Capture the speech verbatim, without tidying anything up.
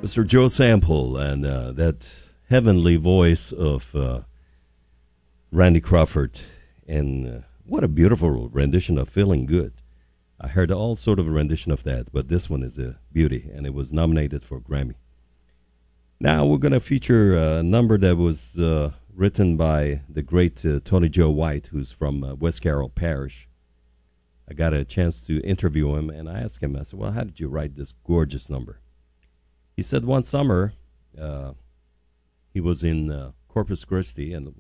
Mister Joe Sample and uh, that heavenly voice of uh, Randy Crawford. And uh, what a beautiful rendition of Feeling Good. I heard all sort of a rendition of that, but this one is a beauty, and it was nominated for Grammy. Now we're going to feature a number that was uh, written by the great uh, Tony Joe White, who's from uh, West Carroll Parish. I got a chance to interview him, and I asked him, I said, well, how did you write this gorgeous number? He said one summer uh, he was in uh, Corpus Christi, and